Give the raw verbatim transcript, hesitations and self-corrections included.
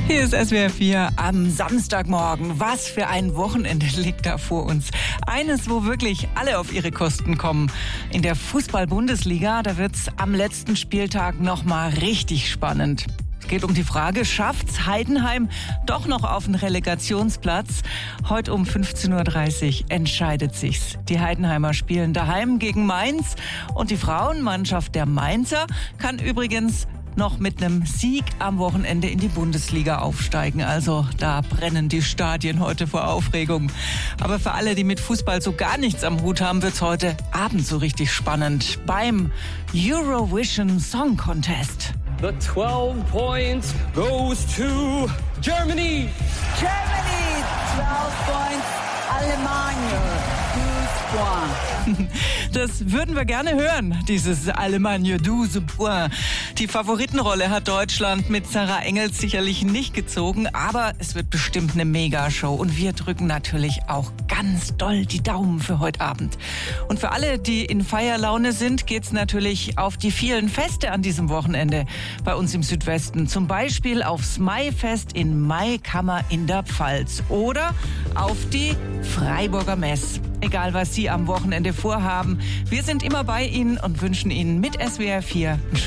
Hier ist S W R vier am Samstagmorgen. Was für ein Wochenende liegt da vor uns. Eines, wo wirklich alle auf ihre Kosten kommen. In der Fußball-Bundesliga, da wird's am letzten Spieltag nochmal richtig spannend. Es geht um die Frage, schafft's Heidenheim doch noch auf den Relegationsplatz? Heute um fünfzehn Uhr dreißig entscheidet sich's. Die Heidenheimer spielen daheim gegen Mainz und die Frauenmannschaft der Mainzer kann übrigens noch mit einem Sieg am Wochenende in die Bundesliga aufsteigen. Also da brennen die Stadien heute vor Aufregung. Aber für alle, die mit Fußball so gar nichts am Hut haben, wird's heute Abend so richtig spannend beim Eurovision Song Contest. The twelve points goes to Germany. Germany, twelve points. Allemagne, douze points. Das würden wir gerne hören, dieses Allemagne douze points. Die Favoritenrolle hat Deutschland mit Sarah Engels sicherlich nicht gezogen, aber es wird bestimmt eine Megashow und wir drücken natürlich auch ganz doll die Daumen für heute Abend. Und für alle, die in Feierlaune sind, geht's natürlich auf die vielen Feste an diesem Wochenende bei uns im Südwesten. Zum Beispiel aufs Maifest in Maikammer in der Pfalz oder auf die Freiburger Mess. Egal, was Sie am Wochenende vorhaben, wir sind immer bei Ihnen und wünschen Ihnen mit S W R vier einen schönen